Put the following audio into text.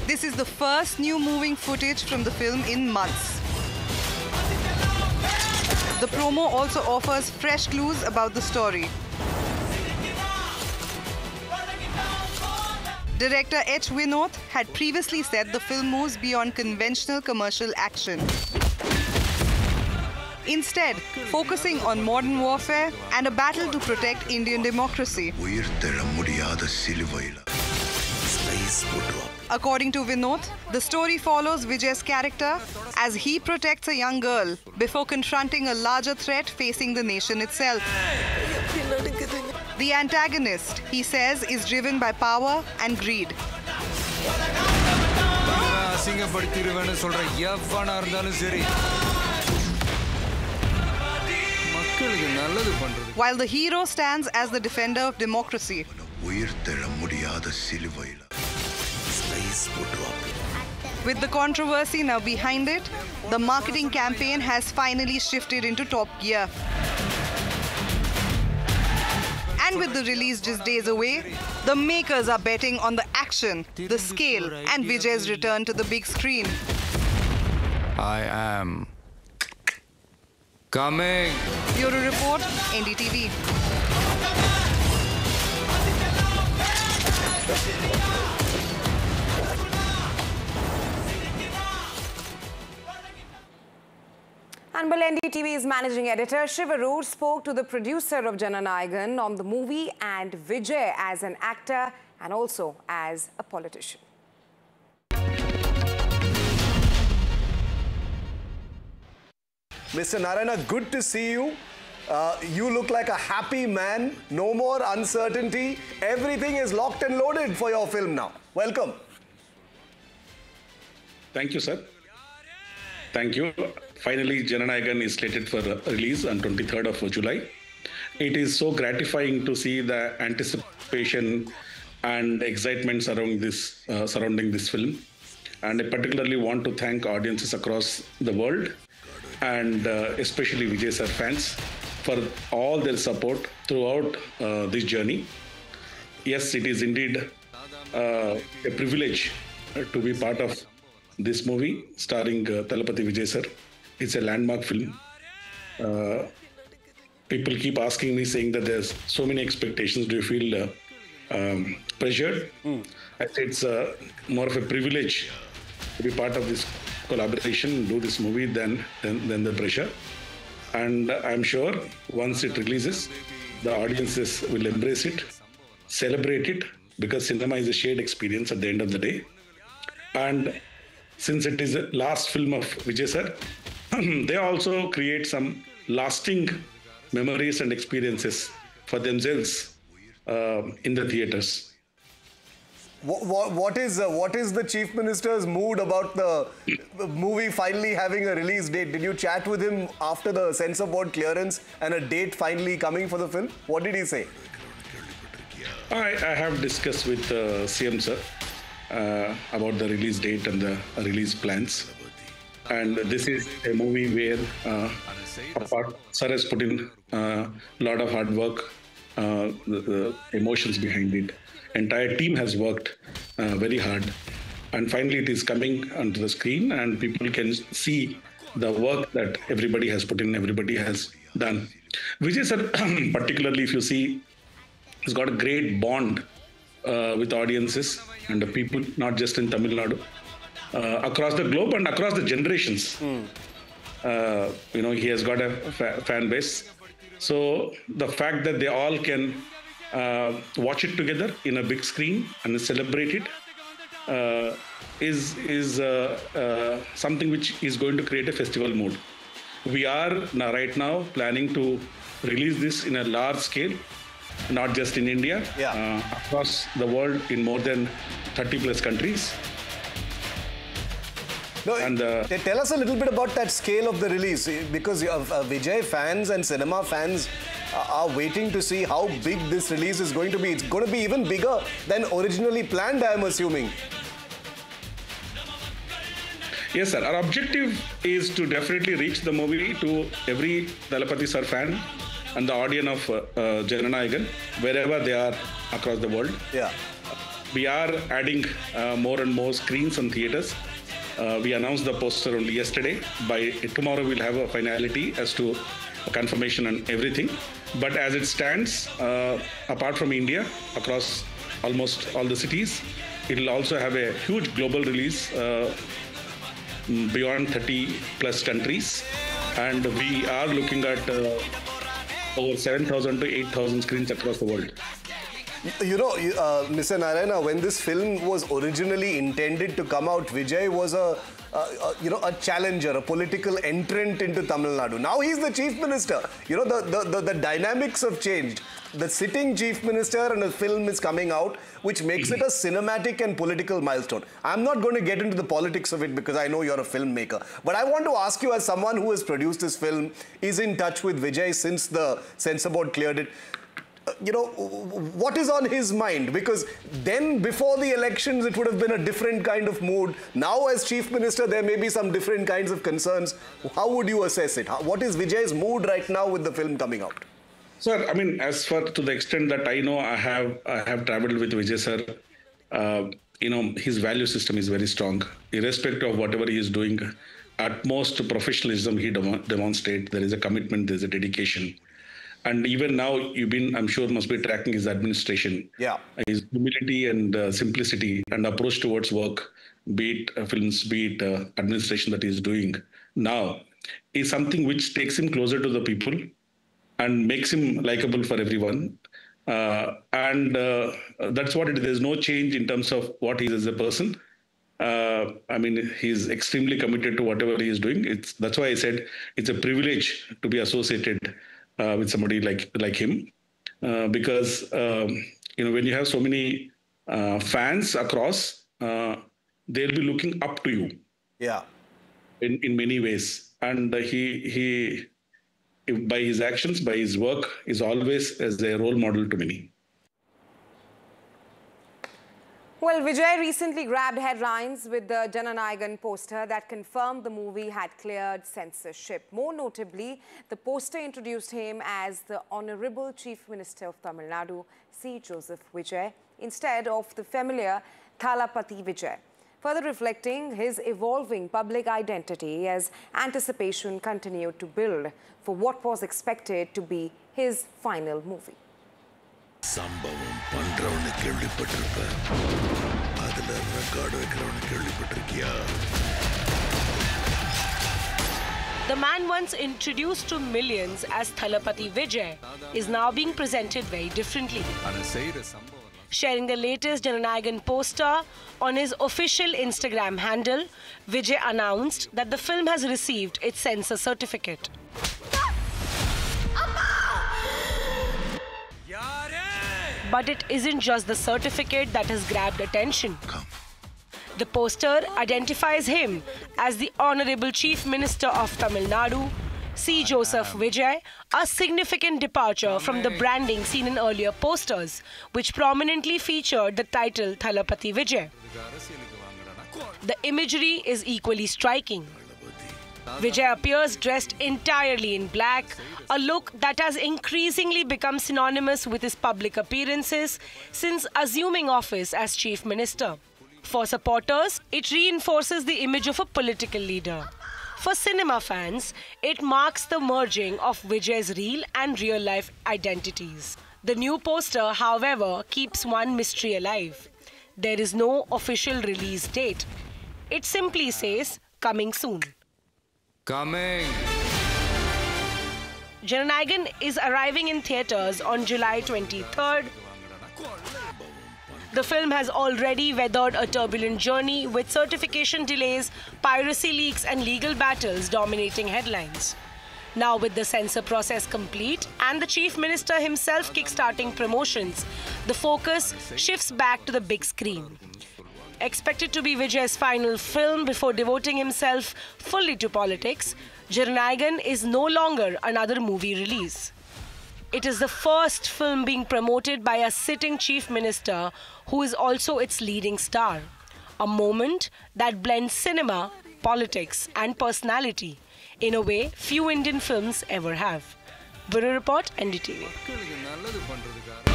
This is the first new moving footage from the film in months. The promo also offers fresh clues about the story. Director H. Vinod had previously said the film moves beyond conventional commercial action. Instead, focusing on modern warfare and a battle to protect Indian democracy. According to Vinod, the story follows Vijay's character as he protects a young girl before confronting a larger threat facing the nation itself. The antagonist, he says, is driven by power and greed. While the hero stands as the defender of democracy. With the controversy now behind it, the marketing campaign has finally shifted into top gear. And with the release just days away, the makers are betting on the action, the scale, and Vijay's return to the big screen. I am coming. Bureau Report, NDTV. And NDTV's managing editor Shiv Arur spoke to the producer of Jananayagan on the movie and Vijay as an actor and also as a politician. Mr. Narayana, good to see you. You look like a happy man. No more uncertainty. Everything is locked and loaded for your film now. Welcome. Thank you, sir. Thank you. Finally, Jananayagan is slated for release on 23rd of July. It is so gratifying to see the anticipation and excitement surrounding this film. And I particularly want to thank audiences across the world and especially Vijay sir fans for all their support throughout this journey. Yes, it is indeed a privilege to be part of this movie starring Thalapathy Vijay sir. It's a landmark film. People keep asking me, saying that there's so many expectations. Do you feel pressured? I say it's more of a privilege to be part of this collaboration, do this movie than the pressure. And I'm sure once it releases, the audiences will embrace it, celebrate it, because cinema is a shared experience at the end of the day. And since it is the last film of Vijay sir, they also create some lasting memories and experiences for themselves in the theatres. What is the Chief Minister's mood about the movie finally having a release date? Did you chat with him after the censor board clearance and a date finally coming for the film? What did he say? I have discussed with CM sir about the release date and the release plans. And this is a movie where sir has put in a lot of hard work, the emotions behind it. Entire team has worked very hard. And finally it is coming onto the screen and people can see the work that everybody has put in, everybody has done. Vijay sir, particularly if you see, has got a great bond with audiences and the people, not just in Tamil Nadu, across the globe and across the generations. He has got a fan base. So the fact that they all can watch it together in a big screen and celebrate it is something which is going to create a festival mood. We are right now planning to release this in a large scale, not just in India, across the world in more than 30 plus countries. No, and tell us a little bit about that scale of the release, because Vijay fans and cinema fans are waiting to see how big this release is going to be. It's going to be even bigger than originally planned, I am assuming. Yes, sir. Our objective is to definitely reach the movie to every Thalapathy sir fan and the audience of Jananayagan, wherever they are across the world. Yeah. we are adding more and more screens and theaters. We announced the poster only yesterday. By tomorrow, we'll have a finality as to confirmation and everything. But as it stands, apart from India, across almost all the cities, it will also have a huge global release beyond 30 plus countries. And we are looking at over 7,000 to 8,000 screens across the world. You know, Mr. Narayana, when this film was originally intended to come out, Vijay was a challenger, a political entrant into Tamil Nadu. Now he's the chief minister. You know, the dynamics have changed. The sitting chief minister and a film is coming out, which makes it a cinematic and political milestone. I'm not going to get into the politics of it because I know you're a filmmaker. But I want to ask you, as someone who has produced this film, is in touch with Vijay since the censor board cleared it, you know, what is on his mind? Because then before the elections, it would have been a different kind of mood. Now as chief minister, there may be some different kinds of concerns. How would you assess it? What is Vijay's mood right now with the film coming out? Sir, I mean, as far to the extent that I know, I have traveled with Vijay sir. You know, his value system is very strong. Irrespective of whatever he is doing, utmost professionalism he demonstrates. There is a commitment, there is a dedication. And even now, I'm sure, must be tracking his administration. Yeah. His humility and simplicity and approach towards work, be it films, be it administration that he's doing now, is something which takes him closer to the people and makes him likable for everyone. And that's what it is. There's no change in terms of what he is as a person. I mean, he's extremely committed to whatever he is doing. That's why I said it's a privilege to be associated with somebody like him, because you know, when you have so many fans across, they'll be looking up to you. Yeah. In many ways, and he by his actions, by his work, is always as a role model to many. Well, Vijay recently grabbed headlines with the Jananayagan poster that confirmed the movie had cleared censorship. More notably, the poster introduced him as the Honorable Chief Minister of Tamil Nadu, C. Joseph Vijay, instead of the familiar Thalapathy Vijay, further reflecting his evolving public identity as anticipation continued to build for what was expected to be his final movie. சம்பவம் பண்றவன கேள்விப்பட்டிருப்ப அதுல record வைக்கிறவன கேள்விப்பட்டிருக்கியா The man once introduced to millions as Thalapathy Vijay is now being presented very differently. Sharing the latest Jananayagan poster on his official Instagram handle, Vijay announced that the film has received its censor certificate. But it isn't just the certificate that has grabbed attention. The poster identifies him as the Honorable Chief Minister of Tamil Nadu, C. Joseph Vijay, a significant departure from the branding seen in earlier posters, which prominently featured the title Thalapathy Vijay. The imagery is equally striking. Vijay appears dressed entirely in black, a look that has increasingly become synonymous with his public appearances since assuming office as Chief Minister. For supporters, it reinforces the image of a political leader. For cinema fans, it marks the merging of Vijay's real and real-life identities. The new poster, however, keeps one mystery alive. There is no official release date. It simply says, coming soon. Coming. Jananayagan is arriving in theatres on July 23rd. The film has already weathered a turbulent journey with certification delays, piracy leaks and legal battles dominating headlines. Now with the censor process complete and the Chief Minister himself kickstarting promotions, the focus shifts back to the big screen. Expected to be Vijay's final film before devoting himself fully to politics, Jananayagan is no longer another movie release. It is the first film being promoted by a sitting Chief Minister who is also its leading star. A moment that blends cinema, politics and personality in a way few Indian films ever have. Bureau Report, NDTV.